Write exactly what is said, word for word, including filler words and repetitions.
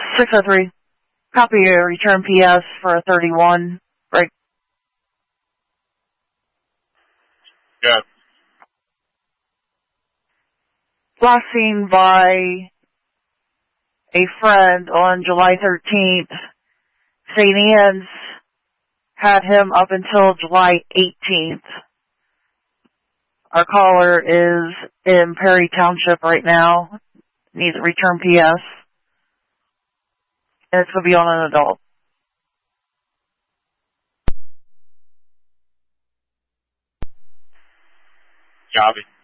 six oh three. Copy a return P S for a thirty-one. Right. Yeah. Last seen by a friend on July thirteenth. Saint Anne's had him up until July eighteenth. Our caller is in Perry Township right now. Needs a return P S. And it's going to be on an adult. Copy.